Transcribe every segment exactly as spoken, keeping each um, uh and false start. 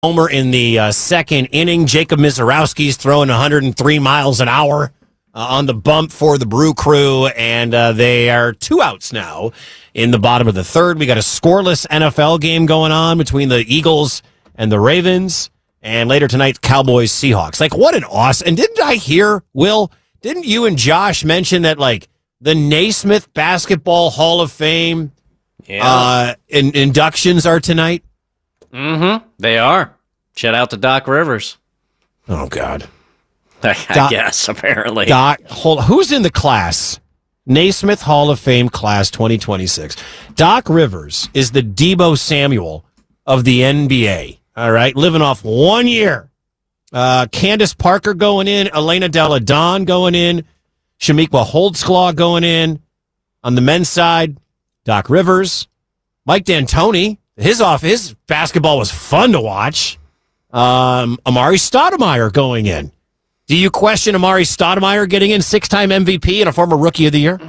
homer in the uh, second inning. Jacob Mizorowski's throwing one hundred three miles an hour uh, on the bump for the Brew Crew, and uh, they are two outs now in the bottom of the third. We got a scoreless N F L game going on between the Eagles and the Ravens, and later tonight, Cowboys Seahawks. Like, what an awesome! And didn't I hear, Will? Didn't you and Josh mention that like the Naismith Basketball Hall of Fame yeah. uh, in, inductions are tonight? Mm-hmm. They are. Shout out to Doc Rivers. Oh, God. I, I Doc, guess, apparently. Doc, hold, who's in the class? Naismith Hall of Fame class twenty twenty-six. Doc Rivers is the Deebo Samuel of the N B A. All right, living off one year. Uh, Candace Parker going in, Elena Delle Donne going in, Shamiqua Holdsclaw going in. On the men's side, Doc Rivers, Mike D'Antoni. His off his basketball was fun to watch. Um, Amari Stoudemire going in. Do you question Amari Stoudemire getting in, six-time M V P and a former Rookie of the Year?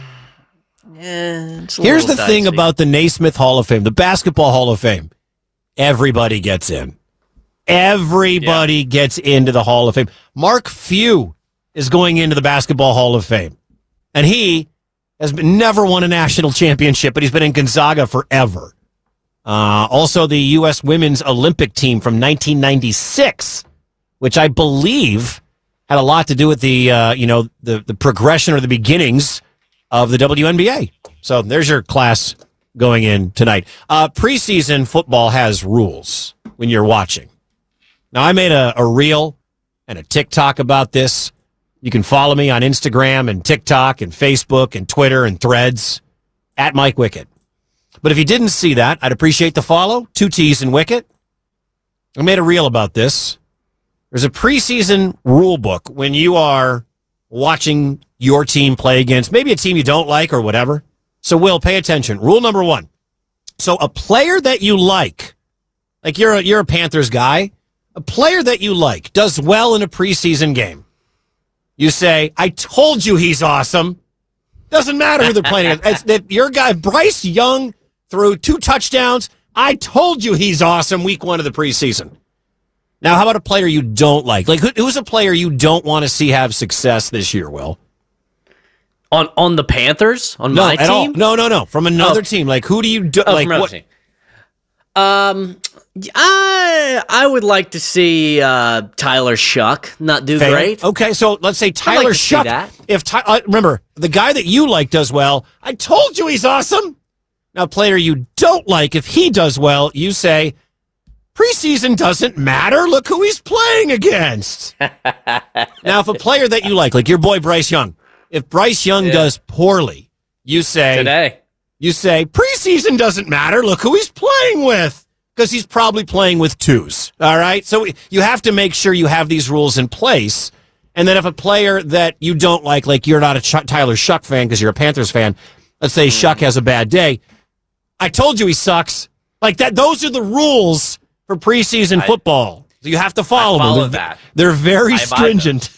Yeah, here's the thing about the Naismith Hall of Fame, the Basketball Hall of Fame. Everybody gets in. Everybody yeah. gets into the Hall of Fame. Mark Few is going into the Basketball Hall of Fame. And he has been, never won a national championship, but he's been in Gonzaga forever. Uh, also, the U S Women's Olympic team from nineteen ninety-six, which I believe had a lot to do with the uh, you know the the progression or the beginnings of the W N B A. So there's your class going in tonight. Uh, preseason football has rules when you're watching. Now, I made a, a reel and a TikTok about this. You can follow me on Instagram and TikTok and Facebook and Twitter and Threads at Mike Wickett. But if you didn't see that, I'd appreciate the follow. Two T's and Wickett. I made a reel about this. There's a preseason rule book when you are watching your team play against maybe a team you don't like or whatever. So, Will, pay attention. Rule number one. So a player that you like, like you're a, you're a Panthers guy, a player that you like does well in a preseason game. You say, I told you he's awesome. Doesn't matter who they're playing against. It's that your guy, Bryce Young, threw two touchdowns. I told you he's awesome week one of the preseason. Now, how about a player you don't like? Like, who, who's a player you don't want to see have success this year, Will? On on the Panthers? On no, my at team? All. No, no, no. From another oh. team. Like, who do you do? Oh, like, from what? Team. Um, I I would like to see uh, Tyler Shuck not do Fair. great. Okay, so let's say Tyler like Shuck. If Ty, uh, remember, the guy that you like does well, I told you he's awesome. Now, a player you don't like, if he does well, you say, preseason doesn't matter. Look who he's playing against. Now, if a player that you like, like your boy Bryce Young, if Bryce Young yeah. does poorly, you say, today, you say, preseason doesn't matter. Look who he's playing with. Because he's probably playing with twos. All right? So you have to make sure you have these rules in place. And then if a player that you don't like, like you're not a Ch- Tyler Shuck fan because you're a Panthers fan, let's say mm. Shuck has a bad day, I told you he sucks. Like that. Those are the rules for preseason I, football. So you have to follow, follow them. They're, that. They're very I stringent.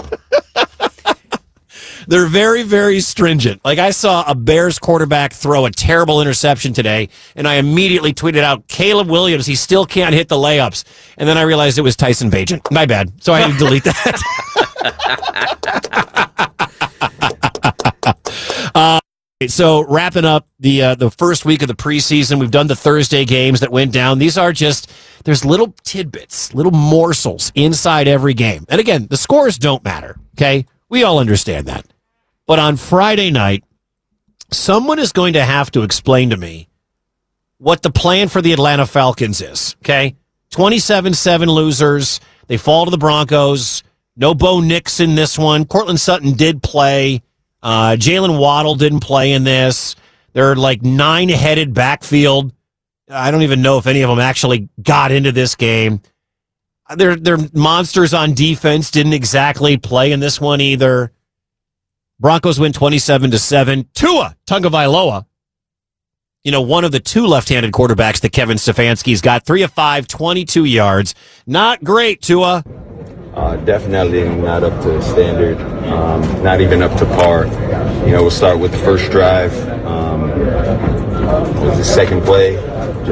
They're very, very stringent. Like I saw a Bears quarterback throw a terrible interception today, and I immediately tweeted out, Caleb Williams, he still can't hit the layups. And then I realized it was Tyson Bagent. My bad. So I had to delete that. uh, so wrapping up the uh, the first week of the preseason, we've done the Thursday games that went down. These are just, there's little tidbits, little morsels inside every game. And again, the scores don't matter, okay? We all understand that. But on Friday night, someone is going to have to explain to me what the plan for the Atlanta Falcons is, okay? twenty-seven seven losers. They fall to the Broncos. No Bo Nix in this one. Cortland Sutton did play. Uh, Jalen Waddle didn't play in this. They're like nine-headed backfield. I don't even know if any of them actually got into this game. They're, they're monsters on defense. Didn't exactly play in this one either. Broncos win twenty-seven to seven. Tua Tagovailoa, you know, one of the two left-handed quarterbacks that Kevin Stefanski's got. Three of five, twenty-two yards. Not great, Tua. Uh, definitely not up to standard. Um, not even up to par. You know, we'll start with the first drive. Um, it was the second play. Just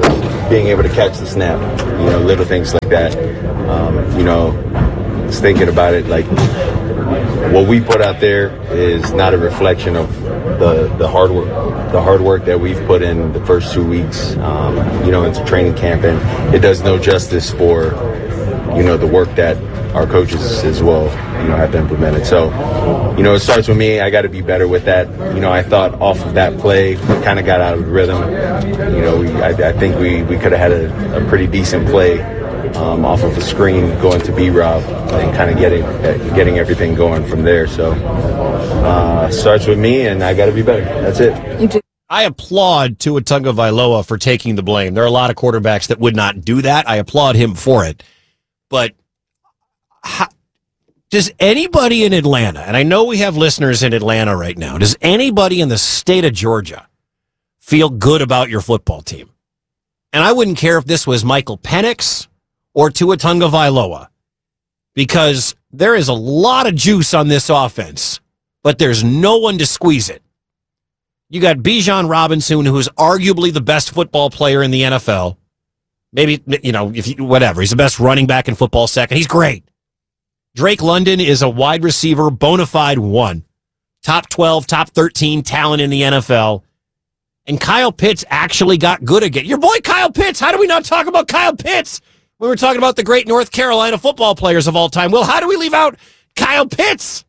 being able to catch the snap, you know, little things like that. Um, you know, just thinking about it, like what we put out there is not a reflection of the the hard work, the hard work that we've put in the first two weeks, um, you know, into training camp, and it does no justice for, you know, the work that our coaches as well, you know, have implemented. So, you know, it starts with me. I got to be better with that. You know, I thought off of that play, we kind of got out of the rhythm. You know, we, I, I think we, we could have had a, a pretty decent play um, off of a screen going to B-Rob and kind of getting getting everything going from there. So, uh, starts with me, and I got to be better. That's it. I applaud Tua Tagovailoa for taking the blame. There are a lot of quarterbacks that would not do that. I applaud him for it. But how, does anybody in Atlanta, and I know we have listeners in Atlanta right now, does anybody in the state of Georgia feel good about your football team? And I wouldn't care if this was Michael Penix or Tua Tagovailoa, because there is a lot of juice on this offense, but there's no one to squeeze it. You got Bijan Robinson, who is arguably the best football player in the N F L. Maybe, you know, if you, whatever. He's the best running back in football second. He's great. Drake London is a wide receiver, bona fide one. Top twelve, top thirteen talent in the N F L. And Kyle Pitts actually got good again. Your boy Kyle Pitts. How do we not talk about Kyle Pitts when we're talking about the great North Carolina football players of all time? Well, how do we leave out Kyle Pitts?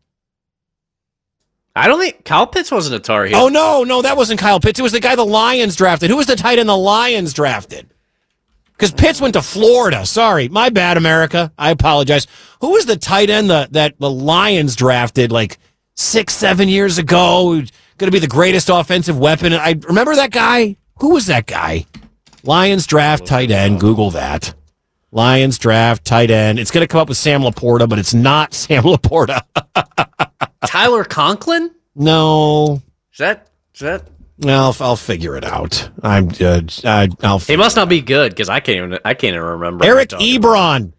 I don't think Kyle Pitts wasn't a Tar Heel. Oh, no, no, that wasn't Kyle Pitts. It was the guy the Lions drafted. Who was the tight end the Lions drafted? Because Pitts went to Florida. Sorry. My bad, America. I apologize. Who was the tight end the, that the Lions drafted like six, seven years ago? Going to be the greatest offensive weapon. I remember that guy. Who was that guy? Lions draft tight end. Google that. Lions draft tight end. It's going to come up with Sam Laporta, but it's not Sam Laporta. Tyler Conklin? No. Is that... Is that... Well, I'll, I'll figure it out. I'm. Uh, I, I'll. He must not be good because I can't even. I can't even remember. Eric Ebron.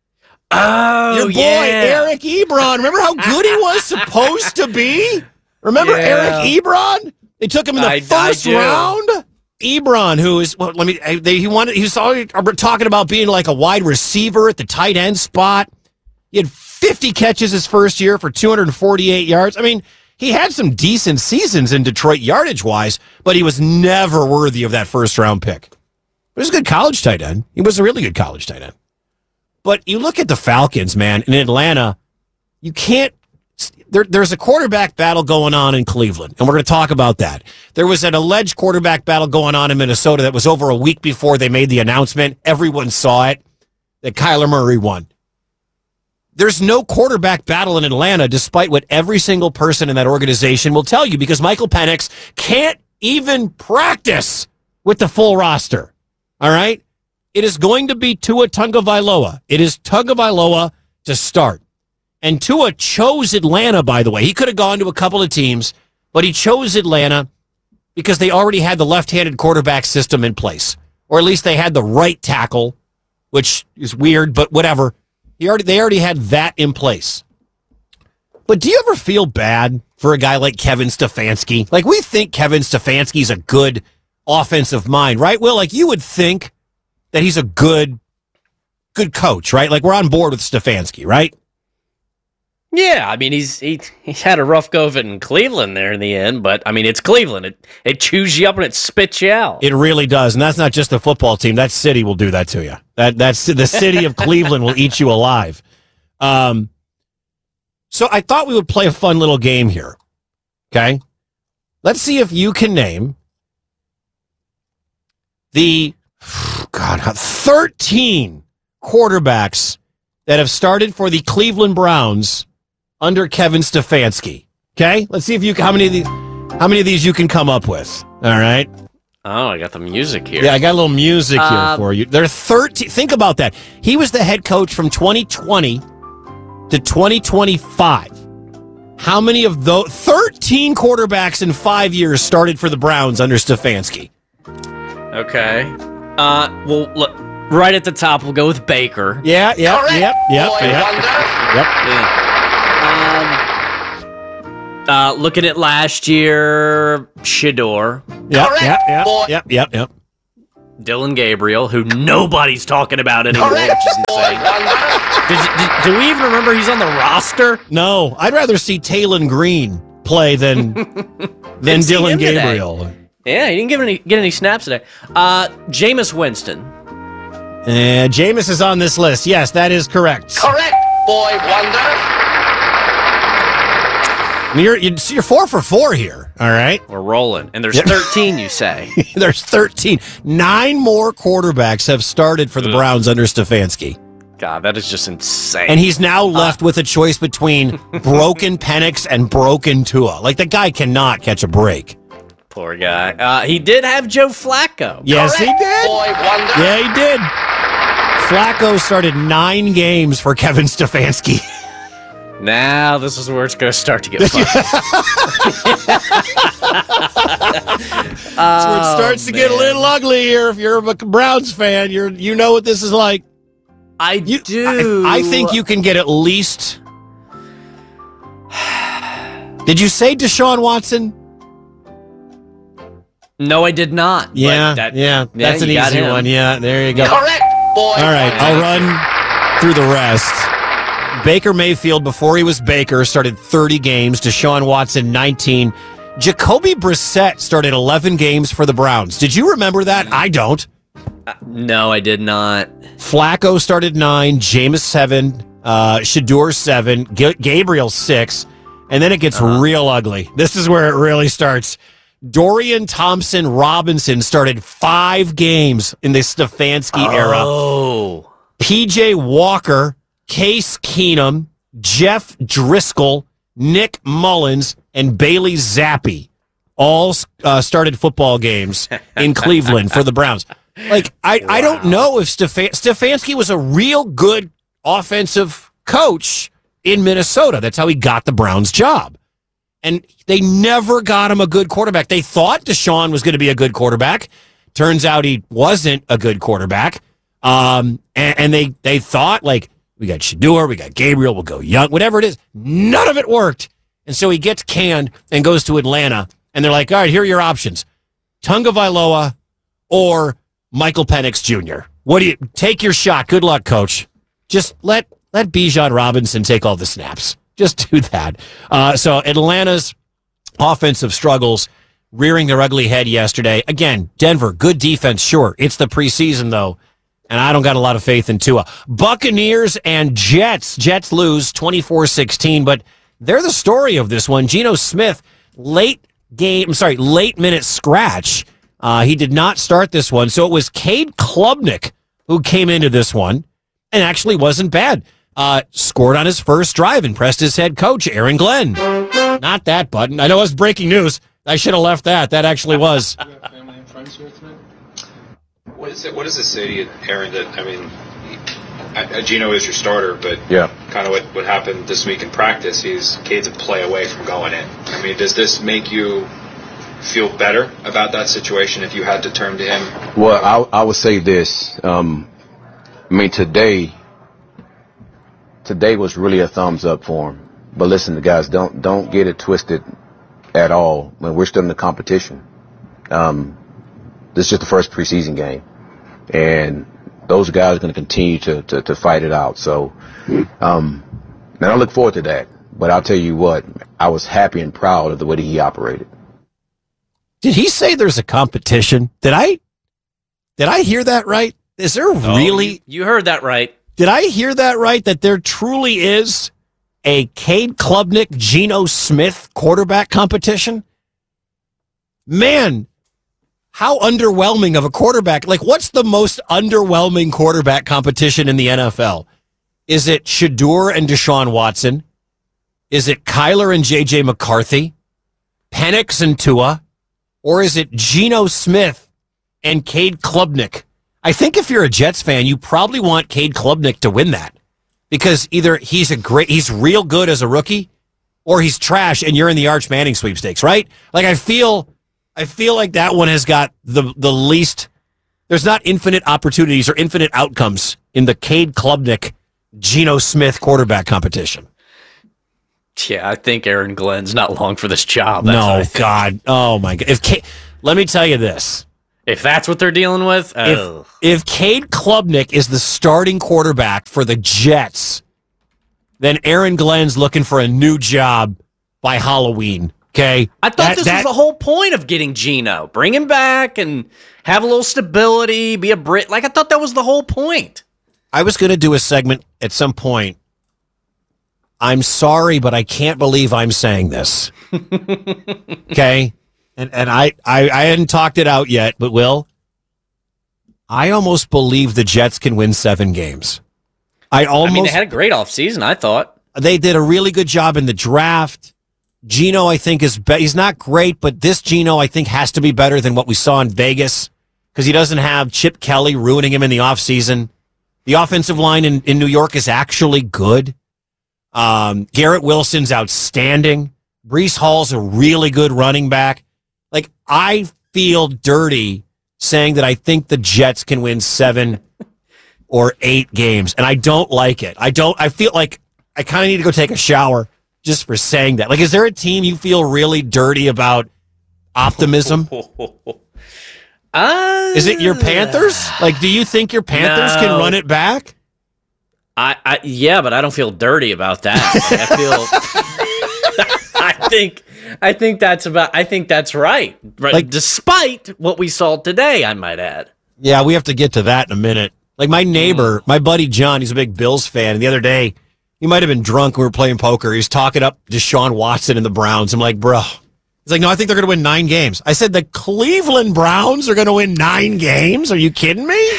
Oh, your boy yeah. Eric Ebron. Remember how good he was supposed to be? Remember yeah. Eric Ebron? They took him in the I, first I round. Ebron, who is well, let me. They, he wanted. He was already talking about being like a wide receiver at the tight end spot. He had fifty catches his first year for two hundred forty-eight yards. I mean. He had some decent seasons in Detroit yardage-wise, but he was never worthy of that first-round pick. He was a good college tight end. He was a really good college tight end. But you look at the Falcons, man, in Atlanta, you can't there, – there's a quarterback battle going on in Cleveland, and we're going to talk about that. There was an alleged quarterback battle going on in Minnesota that was over a week before they made the announcement. Everyone saw it, that Kyler Murray won. There's no quarterback battle in Atlanta, despite what every single person in that organization will tell you, because Michael Penix can't even practice with the full roster. All right? It is going to be Tua Tagovailoa. It is Tagovailoa to start. And Tua chose Atlanta, by the way. He could have gone to a couple of teams, but he chose Atlanta because they already had the left-handed quarterback system in place. Or at least they had the right tackle, which is weird, but whatever. He already, they already had that in place. But do you ever feel bad for a guy like Kevin Stefanski? Like, we think Kevin Stefanski's a good offensive mind, right? Well, like, you would think that he's a good, good coach, right? Like, we're on board with Stefanski, right? Yeah, I mean, he's he, he's had a rough go of it in Cleveland there in the end, but, I mean, it's Cleveland. It, it chews you up and it spits you out. It really does, and that's not just the football team. That city will do that to you. That that's the city of Cleveland will eat you alive. Um, so I thought we would play a fun little game here, okay? Let's see if you can name the, God, thirteen quarterbacks that have started for the Cleveland Browns under Kevin Stefanski. Okay, let's see if you how many of these how many of these you can come up with. All right. Oh, I got the music here. Yeah, I got a little music here uh, for you. There are thirteen. Think about that. He was the head coach from twenty twenty to twenty twenty-five. How many of those thirteen quarterbacks in five years started for the Browns under Stefanski? Okay. Uh, well, look, right at the top, we'll go with Baker. Yeah, yeah, Correct. yep, yep, Boy yep, wonder. yep. Yeah. Um, uh, looking at last year, Shador. Yep, Correct, yep, yep, boy. yep, yep, yep. Dylan Gabriel, who nobody's talking about anymore, which is insane. Did, did, do we even remember he's on the roster? No, I'd rather see Taylon Green play than than Dylan Gabriel. Today. Yeah, he didn't give any, get any snaps today. Uh, Jameis Winston. And Jameis is on this list. Yes, that is correct. Correct, boy wonder. I mean, you're, you're four for four here, all right? We're rolling. And there's thirteen, you say. There's thirteen. Nine more quarterbacks have started for the Ugh. Browns under Stefanski. God, that is just insane. And he's now left uh, with a choice between broken Penix and broken Tua. Like, the guy cannot catch a break. Poor guy. Uh, he did have Joe Flacco. Yes, Correct, he did. Boy wonder. Yeah, he did. Flacco started nine games for Kevin Stefanski. Now this is where it's going to start to get fun. That's where it starts to man. get a little ugly here. If you're a Browns fan, you're you know what this is like. I you, do. I, I think you can get at least. Did you say Deshaun Watson? No, I did not. Yeah, that, yeah, that's an easy one. Yeah, there you go. Correct, boy. All right, I'll run through the rest. Baker Mayfield, before he was Baker, started thirty games. Deshaun Watson, nineteen. Jacoby Brissett started eleven games for the Browns. Did you remember that? I don't. Uh, no, I did not. Flacco started nine. Jameis, seven. Uh, Shador, seven. G- Gabriel, six. And then it gets uh-huh. real ugly. This is where it really starts. Dorian Thompson-Robinson started five games in the Stefanski oh. era. Oh. P J Walker, Case Keenum, Jeff Driscoll, Nick Mullins, and Bailey Zappi all uh, started football games in Cleveland for the Browns. Like, I, wow. I don't know if Stefan- Stefanski was a real good offensive coach in Minnesota. That's how he got the Browns job. And they never got him a good quarterback. They thought Deshaun was going to be a good quarterback. Turns out he wasn't a good quarterback. Um, and, and they, they thought, like, we got Shador, we got Gabriel, we'll go Young, whatever it is. None of it worked. And so he gets canned and goes to Atlanta. And they're like, all right, here are your options. Tunga Vailoa or Michael Penix Junior What do you take your shot? Good luck, coach. Just let let Bijan Robinson take all the snaps. Just do that. Uh, so Atlanta's offensive struggles rearing their ugly head yesterday. Again, Denver, good defense, sure. It's the preseason, though. And I don't got a lot of faith in Tua. Buccaneers and Jets. Jets lose twenty-four sixteen, but they're the story of this one. Geno Smith, late game, I'm sorry, late minute scratch. Uh, he did not start this one. So it was Cade Klubnik who came into this one and actually wasn't bad. Uh, scored on his first drive, impressed his head coach, Aaron Glenn. Not that button. I know it was breaking news. I should have left that. That actually was. You have family and friends here tonight? What is it? What does it say to you, Aaron? That I mean, I, I, Geno is your starter, but yeah, kind of what, what happened this week in practice. He's Cade's a play away from going in. I mean, does this make you feel better about that situation if you had to turn to him? Well, I, I would say this. Um, I mean, today, today was really a thumbs up for him. But listen, the guys, don't don't get it twisted at all. When we're still in the competition, um, this is just the first preseason game, and those guys are going to continue to, to to fight it out. So, um, man, I look forward to that. But I'll tell you what, I was happy and proud of the way that he operated. Did he say there's a competition? Did I did I hear that right? Is there oh, really? You, you heard that right. Did I hear that right? That there truly is a Cade Klubnik, Geno Smith quarterback competition? Man, how underwhelming of a quarterback. Like, what's the most underwhelming quarterback competition in the N F L? Is it Shador and Deshaun Watson? Is it Kyler and J J McCarthy? Penix and Tua? Or is it Geno Smith and Cade Klubnik? I think if you're a Jets fan, you probably want Cade Klubnik to win that. Because either he's a great, he's real good as a rookie, or he's trash and you're in the Arch Manning sweepstakes, right? Like, I feel, I feel like that one has got the the least. There's not infinite opportunities or infinite outcomes in the Cade Klubnik, Geno Smith quarterback competition. Yeah, I think Aaron Glenn's not long for this job. That's no, God, oh my God! If Cade, let me tell you this: If that's what they're dealing with, if, if Cade Klubnik is the starting quarterback for the Jets, then Aaron Glenn's looking for a new job by Halloween. Okay, I thought that, this that, was the whole point of getting Geno. Bring him back and have a little stability, be a Brit. Like, I thought that was the whole point. I was going to do a segment at some point. I'm sorry, but I can't believe I'm saying this. Okay? And and I, I, I hadn't talked it out yet, but Will, I almost believe the Jets can win seven games. I almost. I mean, they had a great offseason, I thought. They did a really good job in the draft. Geno, I think, is be- he's not great, but this Geno, I think, has to be better than what we saw in Vegas because he doesn't have Chip Kelly ruining him in the offseason. The offensive line in, in New York is actually good. Um, Garrett Wilson's outstanding. Breece Hall's a really good running back. Like, I feel dirty saying that I think the Jets can win seven or eight games, and I don't like it. I don't. I feel like I kind of need to go take a shower just for saying that. Like, is there a team you feel really dirty about optimism? Uh, is it your Panthers? Like, do you think your Panthers no. can run it back? I, I yeah, but I don't feel dirty about that. I feel. I think. I think that's about. I think that's right. Right. Like, despite what we saw today, I might add. Yeah, we have to get to that in a minute. Like, my neighbor, my buddy John, he's a big Bills fan. And the other day, he might have been drunk when we were playing poker. He was talking up Deshaun Watson and the Browns. I'm like, bro. He's like, no, I think they're going to win nine games. I said, the Cleveland Browns are going to win nine games? Are you kidding me?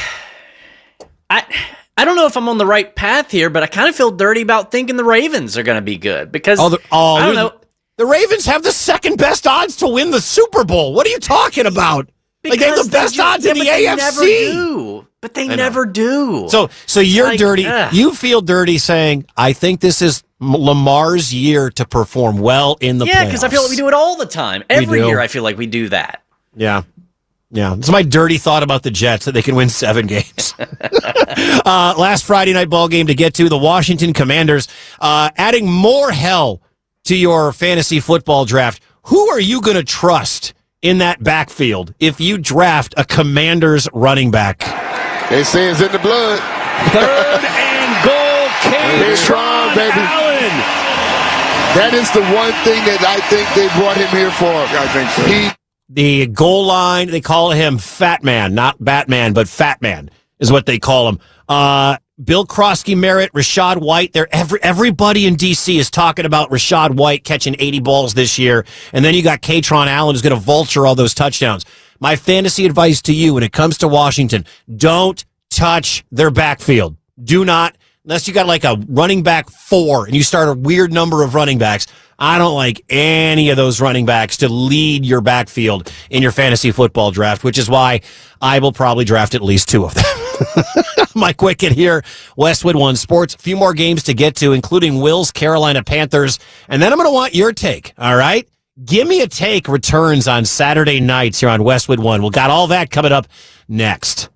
I I don't know if I'm on the right path here, but I kind of feel dirty about thinking the Ravens are going to be good because oh, the, oh, I don't know. The Ravens have the second best odds to win the Super Bowl. What are you talking about? Because like, they have the best they, odds yeah, in the but A F C. They never do. But they never do. So, so you're like, dirty. Ugh. You feel dirty saying, I think this is Lamar's year to perform well in the yeah, playoffs. because I feel like we do it all the time. Every year I feel like we do that. Yeah. Yeah. It's my dirty thought about the Jets that they can win seven games. uh, last Friday night ball game to get to, the Washington Commanders, uh, adding more hell to your fantasy football draft. Who are you going to trust in that backfield if you draft a Commanders running back? They say it's in the blood. Third and goal, Kaytron Allen. That is the one thing that I think they brought him here for. I think so. He, the goal line, they call him Fat Man, not Batman, but Fat Man is what they call him. Uh, Bill Krosky Merritt, Rashad White, they're every, everybody in D C is talking about Rashad White catching eighty balls this year. And then you got Kaytron Allen who's going to vulture all those touchdowns. My fantasy advice to you when it comes to Washington, don't touch their backfield. Do not, unless you got like a running back four and you start a weird number of running backs. I don't like any of those running backs to lead your backfield in your fantasy football draft, which is why I will probably draft at least two of them. Mike Wickett here, Westwood One Sports. A few more games to get to, including Will's Carolina Panthers. And then I'm going to want your take, all right? Give me a take returns on Saturday nights here on Westwood One. We've got all that coming up next.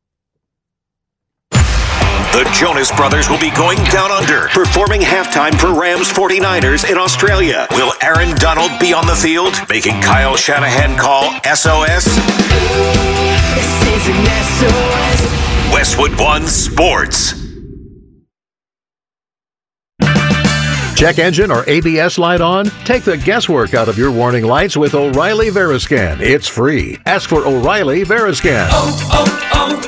The Jonas Brothers will be going down under, performing halftime for Rams forty-niners in Australia. Will Aaron Donald be on the field, making Kyle Shanahan call S O S? This is an S O S. Westwood One Sports. Check engine or A B S light on? Take the guesswork out of your warning lights with O'Reilly Veriscan. It's free. Ask for O'Reilly Veriscan. Oh,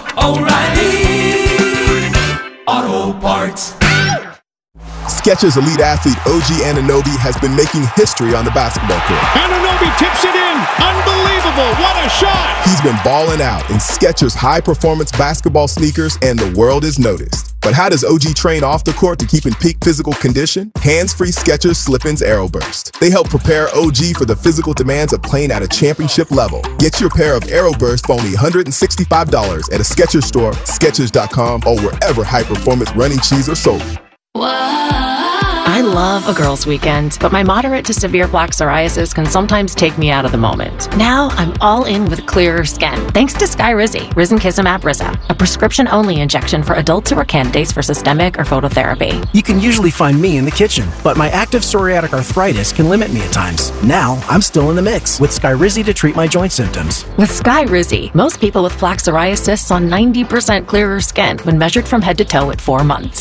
oh, oh, O'Reilly Auto Parts. Skechers elite athlete O G Anunoby has been making history on the basketball court. Anunoby tips it in. Unbelievable. What a shot. He's been balling out in Skechers high-performance basketball sneakers, and the world has noticed. But how does O G train off the court to keep in peak physical condition? Hands-free Skechers Slip-ins Aeroburst. They help prepare O G for the physical demands of playing at a championship level. Get your pair of Aeroburst for only one hundred sixty-five dollars at a Skechers store, Skechers dot com, or wherever high-performance running shoes are sold. Wow. I love a girls' weekend, but my moderate to severe plaque psoriasis can sometimes take me out of the moment. Now I'm all in with clearer skin, thanks to Skyrizi, risankizumab Riza, a prescription-only injection for adults who are candidates for systemic or phototherapy. You can usually find me in the kitchen, but my active psoriatic arthritis can limit me at times. Now I'm still in the mix with Skyrizi to treat my joint symptoms. With Skyrizi, most people with plaque psoriasis saw ninety percent clearer skin when measured from head to toe at four months.